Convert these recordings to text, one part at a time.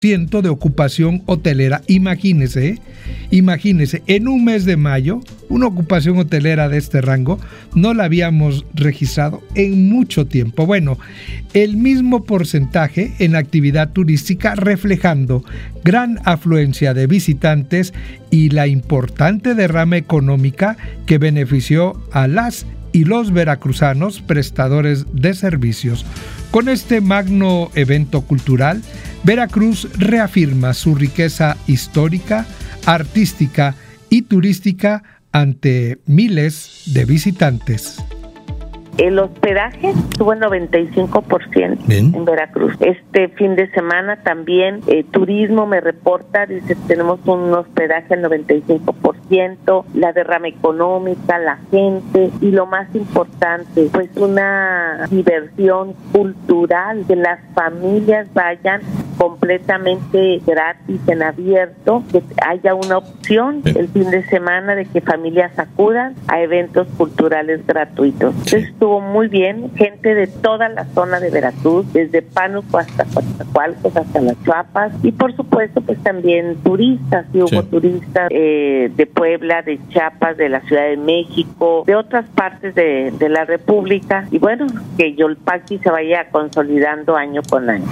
de ocupación hotelera. Imagínese, en un mes de mayo, una ocupación hotelera de este rango no la habíamos registrado en mucho tiempo. Bueno, el mismo porcentaje en actividad turística, reflejando gran afluencia de visitantes y la importante derrama económica que benefició a las y los veracruzanos prestadores de servicios. Con este magno evento cultural, Veracruz reafirma su riqueza histórica, artística y turística ante miles de visitantes. El hospedaje estuvo en 95% en Veracruz. Este fin de semana también turismo me reporta, dice, tenemos un hospedaje al 95%, la derrama económica, la gente y lo más importante, pues una diversión cultural, que las familias vayan completamente gratis, en abierto, que haya una opción el fin de semana de que familias acudan a eventos culturales gratuitos. Estuvo muy bien, gente de toda la zona de Veracruz, desde Pánuco hasta Coatzacoalcos, hasta las Chiapas, y por supuesto pues también turistas, y hubo turistas de Puebla, de Chiapas, de la Ciudad de México, de otras partes de la República, y bueno, que Yolpaqui se vaya consolidando año con año.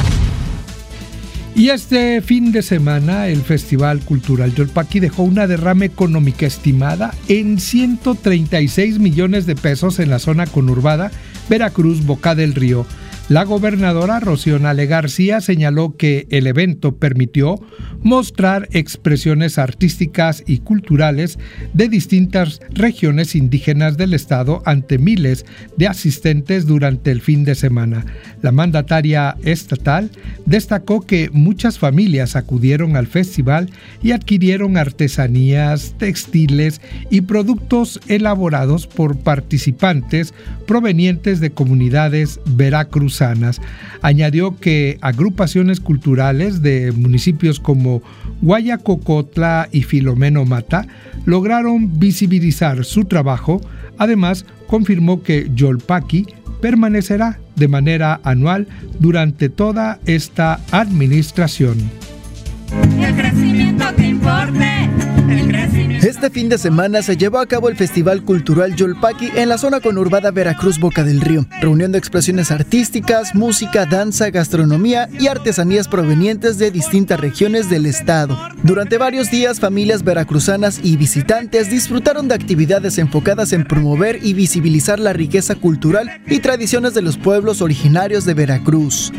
Y este fin de semana, el Festival Cultural Yolpaqui dejó una derrama económica estimada en 136 millones de pesos en la zona conurbada Veracruz-Boca del Río. La gobernadora Rocío Nale García señaló que el evento permitió mostrar expresiones artísticas y culturales de distintas regiones indígenas del estado ante miles de asistentes durante el fin de semana. La mandataria estatal destacó que muchas familias acudieron al festival y adquirieron artesanías, textiles y productos elaborados por participantes provenientes de comunidades veracruzanas. Añadió que agrupaciones culturales de municipios como Guayacocotla y Filomeno Mata lograron visibilizar su trabajo. Además, confirmó que Yolpaqui permanecerá de manera anual durante toda esta administración. El crecimiento que importe. Este fin de semana se llevó a cabo el Festival Cultural Yolpaqui en la zona conurbada Veracruz-Boca del Río, reuniendo expresiones artísticas, música, danza, gastronomía y artesanías provenientes de distintas regiones del estado. Durante varios días, familias veracruzanas y visitantes disfrutaron de actividades enfocadas en promover y visibilizar la riqueza cultural y tradiciones de los pueblos originarios de Veracruz.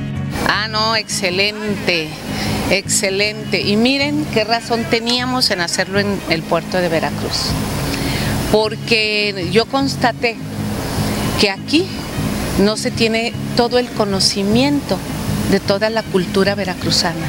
Excelente. Excelente. Y miren qué razón teníamos en hacerlo en el puerto de Veracruz. Porque yo constaté que aquí no se tiene todo el conocimiento de toda la cultura veracruzana.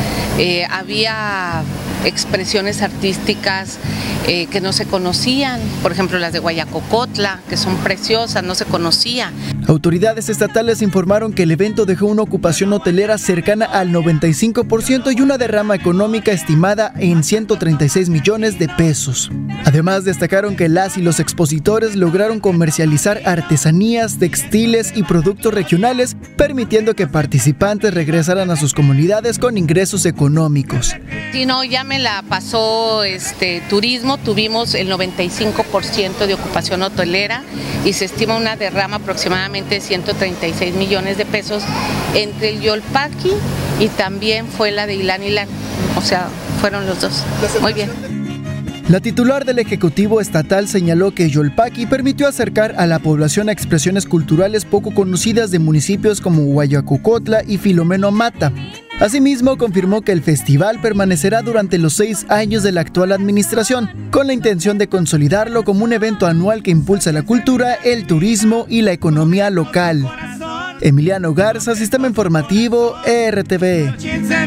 Había expresiones artísticas que no se conocían, por ejemplo las de Guayacocotla, que son preciosas, no se conocía. Autoridades estatales informaron que el evento dejó una ocupación hotelera cercana al 95% y una derrama económica estimada en 136 millones de pesos. Además, destacaron que las y los expositores lograron comercializar artesanías, textiles y productos regionales, permitiendo que participantes regresaran a sus comunidades con ingresos económicos. Sí, no, ya me la pasó turismo, tuvimos el 95% de ocupación hotelera y se estima una derrama aproximadamente de 136 millones de pesos entre el Yolpaqui y también fue la de Ilán, o sea, fueron los dos. Muy bien. La titular del Ejecutivo Estatal señaló que Yolpaqui permitió acercar a la población a expresiones culturales poco conocidas de municipios como Guayacocotla y Filomeno Mata. Asimismo, confirmó que el festival permanecerá durante los 6 años de la actual administración, con la intención de consolidarlo como un evento anual que impulsa la cultura, el turismo y la economía local. Emiliano Garza, Sistema Informativo, RTV.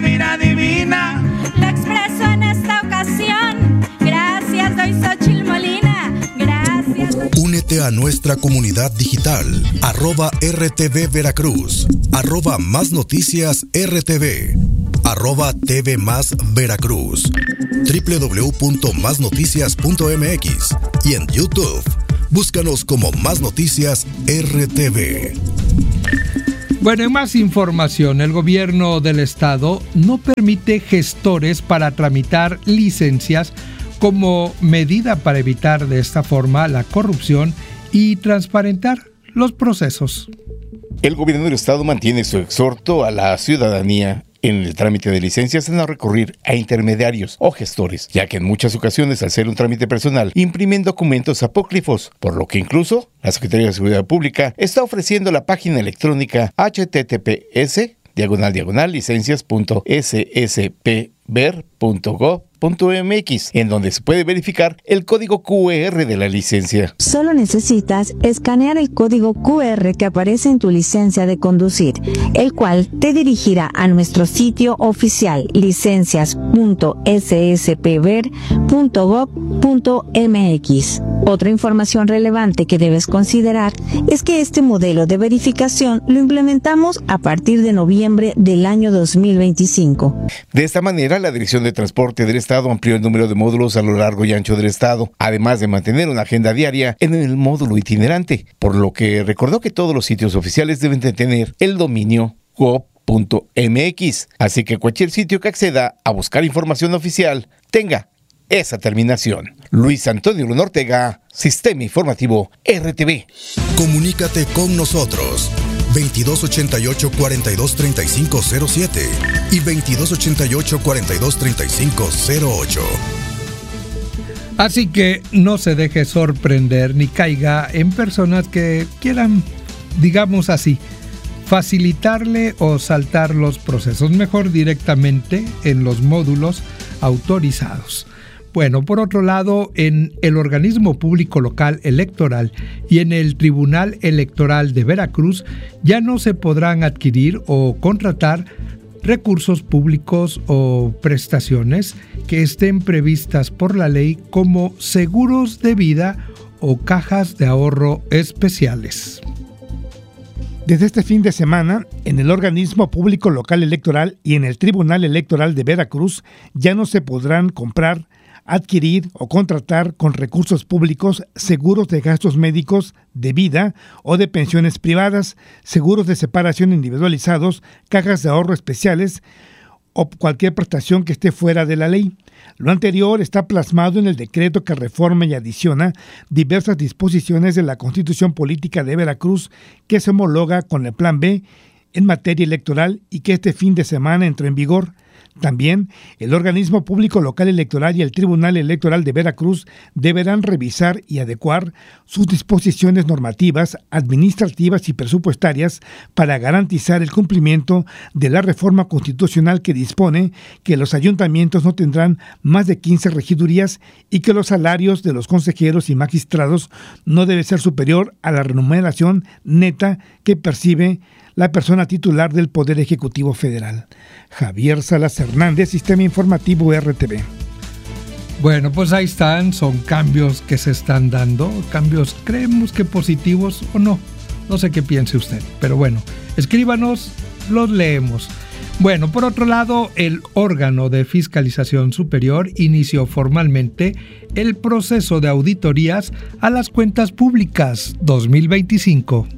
Lo expreso en esta ocasión. Gracias, doy Xochitl Molina. Gracias. Únete a nuestra comunidad digital, @RTV Veracruz, @Más Noticias RTV, @TV Más Veracruz, www.masnoticias.mx y en YouTube. Búscanos como Más Noticias RTV. Bueno, en más información, el gobierno del estado no permite gestores para tramitar licencias como medida para evitar de esta forma la corrupción y transparentar los procesos. El gobierno del estado mantiene su exhorto a la ciudadanía en el trámite de licencias en no recurrir a intermediarios o gestores, ya que en muchas ocasiones, al ser un trámite personal, imprimen documentos apócrifos, por lo que incluso la Secretaría de Seguridad Pública está ofreciendo la página electrónica https://licencias.sscpver.gov.mx, en donde se puede verificar el código QR de la licencia. Solo necesitas escanear el código QR que aparece en tu licencia de conducir, el cual te dirigirá a nuestro sitio oficial licencias.sspver.gov.mx. Otra información relevante que debes considerar es que este modelo de verificación lo implementamos a partir de noviembre del año 2025. De esta manera, la Dirección de Transporte del Estado amplió el número de módulos a lo largo y ancho del Estado, además de mantener una agenda diaria en el módulo itinerante, por lo que recordó que todos los sitios oficiales deben de tener el dominio gov.mx, así que cualquier sitio que acceda a buscar información oficial tenga esa terminación. Luis Antonio Luna Ortega, Sistema Informativo RTV. Comunícate con nosotros 2288-423507 y 2288-423508. Así que no se deje sorprender ni caiga en personas que quieran, digamos así, facilitarle o saltar los procesos, mejor directamente en los módulos autorizados. Bueno, por otro lado, en el Organismo Público Local Electoral y en el Tribunal Electoral de Veracruz ya no se podrán adquirir o contratar recursos públicos o prestaciones que estén previstas por la ley como seguros de vida o cajas de ahorro especiales. Desde este fin de semana, en el Organismo Público Local Electoral y en el Tribunal Electoral de Veracruz ya no se podrán comprar, adquirir o contratar con recursos públicos seguros de gastos médicos, de vida o de pensiones privadas, seguros de separación individualizados, cajas de ahorro especiales o cualquier prestación que esté fuera de la ley. Lo anterior está plasmado en el decreto que reforma y adiciona diversas disposiciones de la Constitución Política de Veracruz que se homologa con el Plan B en materia electoral y que este fin de semana entró en vigor. También, el Organismo Público Local Electoral y el Tribunal Electoral de Veracruz deberán revisar y adecuar sus disposiciones normativas, administrativas y presupuestarias para garantizar el cumplimiento de la reforma constitucional que dispone que los ayuntamientos no tendrán más de 15 regidurías y que los salarios de los consejeros y magistrados no debe ser superior a la remuneración neta que percibe la persona titular del Poder Ejecutivo Federal. Javier Salas Hernández, Sistema Informativo RTV. Bueno, pues ahí están, son cambios que se están dando, cambios creemos que positivos o no sé qué piense usted, pero bueno, escríbanos, los leemos. Bueno, por otro lado, el órgano de fiscalización superior inició formalmente el proceso de auditorías a las cuentas públicas 2025.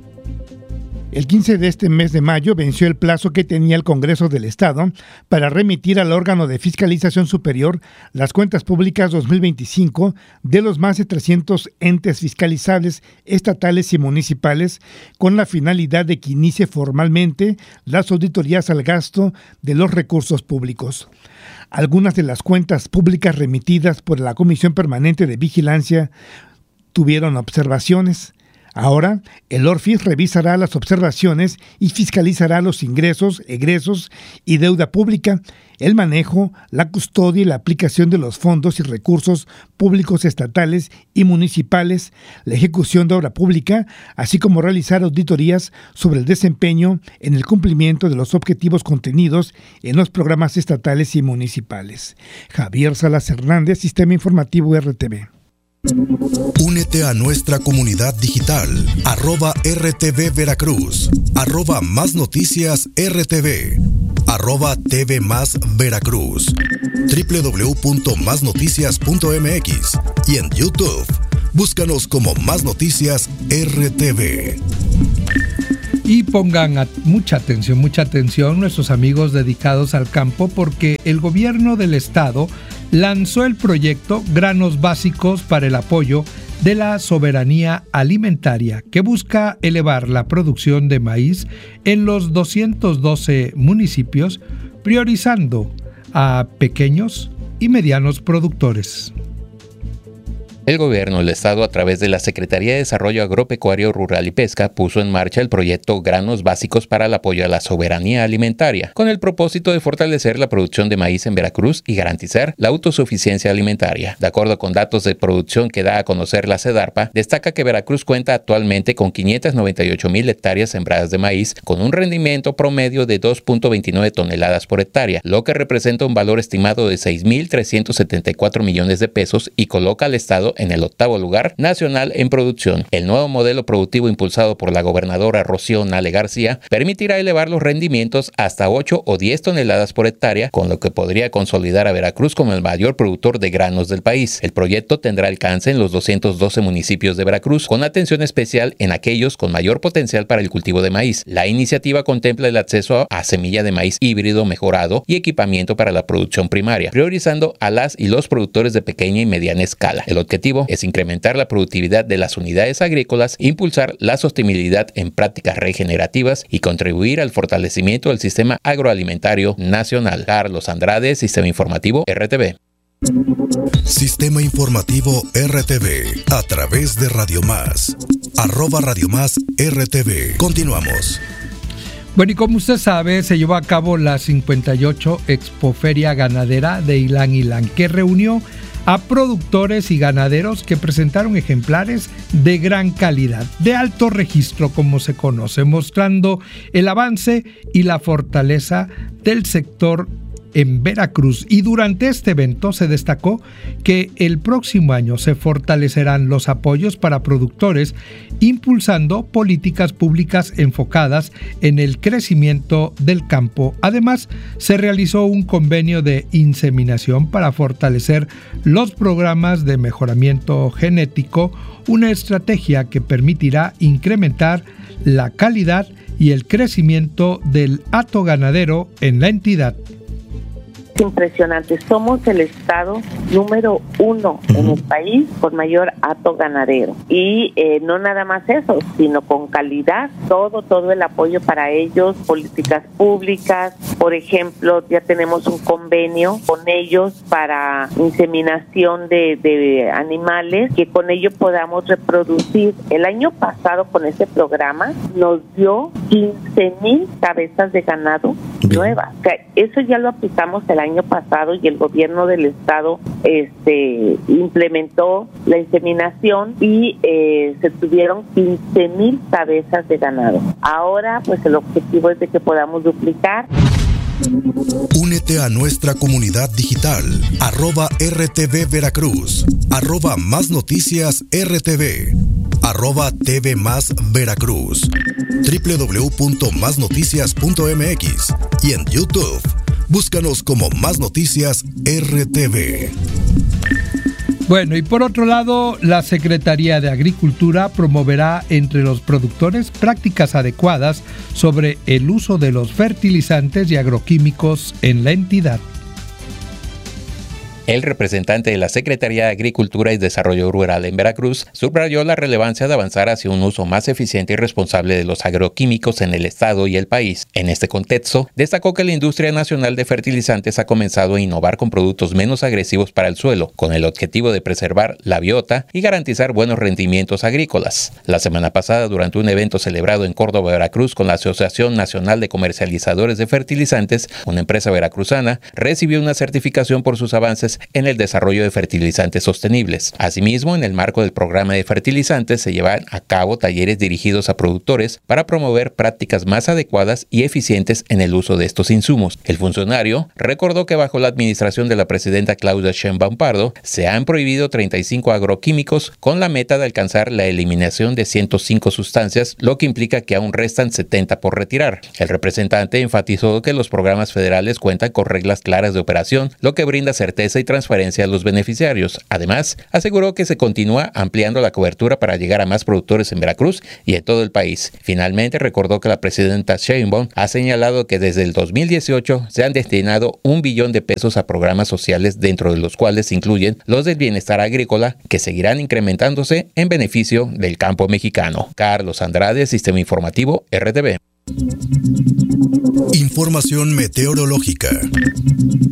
El 15 de este mes de mayo venció el plazo que tenía el Congreso del Estado para remitir al órgano de fiscalización superior las cuentas públicas 2025 de los más de 300 entes fiscalizables estatales y municipales, con la finalidad de que inicie formalmente las auditorías al gasto de los recursos públicos. Algunas de las cuentas públicas remitidas por la Comisión Permanente de Vigilancia tuvieron observaciones. Ahora, el ORFIS revisará las observaciones y fiscalizará los ingresos, egresos y deuda pública, el manejo, la custodia y la aplicación de los fondos y recursos públicos estatales y municipales, la ejecución de obra pública, así como realizar auditorías sobre el desempeño en el cumplimiento de los objetivos contenidos en los programas estatales y municipales. Javier Salas Hernández, Sistema Informativo RTV. Únete a nuestra comunidad digital, @RTV Veracruz, @Más Noticias RTV, @TV Más Veracruz, www.masnoticias.mx y en YouTube. Búscanos como Más Noticias RTV. Y pongan mucha atención nuestros amigos dedicados al campo, porque el gobierno del estado lanzó el proyecto Granos Básicos para el apoyo de la soberanía alimentaria, que busca elevar la producción de maíz en los 212 municipios, priorizando a pequeños y medianos productores. El gobierno del estado, a través de la Secretaría de Desarrollo Agropecuario, Rural y Pesca, puso en marcha el proyecto Granos Básicos para el apoyo a la soberanía alimentaria, con el propósito de fortalecer la producción de maíz en Veracruz y garantizar la autosuficiencia alimentaria. De acuerdo con datos de producción que da a conocer la Sedarpa, destaca que Veracruz cuenta actualmente con 598,000 hectáreas sembradas de maíz, con un rendimiento promedio de 2.29 toneladas por hectárea, lo que representa un valor estimado de 6,374 millones de pesos y coloca al estado en el 8º lugar nacional en producción. El nuevo modelo productivo impulsado por la gobernadora Rocío Nale García permitirá elevar los rendimientos hasta 8 o 10 toneladas por hectárea, con lo que podría consolidar a Veracruz como el mayor productor de granos del país. El proyecto tendrá alcance en los 212 municipios de Veracruz, con atención especial en aquellos con mayor potencial para el cultivo de maíz. La iniciativa contempla el acceso a semilla de maíz híbrido mejorado y equipamiento para la producción primaria, priorizando a las y los productores de pequeña y mediana escala. El objetivo es incrementar la productividad de las unidades agrícolas, impulsar la sostenibilidad en prácticas regenerativas y contribuir al fortalecimiento del sistema agroalimentario nacional. Carlos Andrade, Sistema Informativo RTV. Sistema Informativo RTV a través de Radio Más. @Radio Más RTV. Continuamos. Bueno, y como usted sabe, se llevó a cabo la 58 Expoferia Ganadera de Ilán Ilán, que reunió a productores y ganaderos que presentaron ejemplares de gran calidad, de alto registro como se conoce, mostrando el avance y la fortaleza del sector en Veracruz. Y durante este evento se destacó que el próximo año se fortalecerán los apoyos para productores, impulsando políticas públicas enfocadas en el crecimiento del campo. Además, se realizó un convenio de inseminación para fortalecer los programas de mejoramiento genético, una estrategia que permitirá incrementar la calidad y el crecimiento del hato ganadero en la entidad. Impresionante, somos el estado número 1 en el país con mayor hato ganadero, y no nada más eso, sino con calidad, todo el apoyo para ellos, políticas públicas. Por ejemplo, ya tenemos un convenio con ellos para inseminación de animales, que con ello podamos reproducir. El año pasado con ese programa nos dio 15,000 cabezas de ganado nuevas. O sea, eso ya lo aplicamos el año pasado, y el gobierno del estado implementó la inseminación y se tuvieron 15,000 cabezas de ganado. Ahora pues el objetivo es de que podamos duplicar. Únete a nuestra comunidad digital @RTV Veracruz, @Más Noticias RTV, @TV Más Veracruz, www.masnoticias.mx y en YouTube. Búscanos como Más Noticias RTV. Bueno, y por otro lado, la Secretaría de Agricultura promoverá entre los productores prácticas adecuadas sobre el uso de los fertilizantes y agroquímicos en la entidad. El representante de la Secretaría de Agricultura y Desarrollo Rural en Veracruz subrayó la relevancia de avanzar hacia un uso más eficiente y responsable de los agroquímicos en el estado y el país. En este contexto, destacó que la industria nacional de fertilizantes ha comenzado a innovar con productos menos agresivos para el suelo, con el objetivo de preservar la biota y garantizar buenos rendimientos agrícolas. La semana pasada, durante un evento celebrado en Córdoba, Veracruz, con la Asociación Nacional de Comercializadores de Fertilizantes, una empresa veracruzana recibió una certificación por sus avances en el desarrollo de fertilizantes sostenibles. Asimismo, en el marco del programa de fertilizantes se llevan a cabo talleres dirigidos a productores para promover prácticas más adecuadas y eficientes en el uso de estos insumos. El funcionario recordó que bajo la administración de la presidenta Claudia Sheinbaum Pardo se han prohibido 35 agroquímicos con la meta de alcanzar la eliminación de 105 sustancias, lo que implica que aún restan 70 por retirar. El representante enfatizó que los programas federales cuentan con reglas claras de operación, lo que brinda certeza y transparencia a los beneficiarios. Además, aseguró que se continúa ampliando la cobertura para llegar a más productores en Veracruz y en todo el país. Finalmente, recordó que la presidenta Sheinbaum ha señalado que desde el 2018 se han destinado 1 billón de pesos a programas sociales, dentro de los cuales incluyen los del bienestar agrícola, que seguirán incrementándose en beneficio del campo mexicano. Carlos Andrade, Sistema Informativo RTV. Información meteorológica.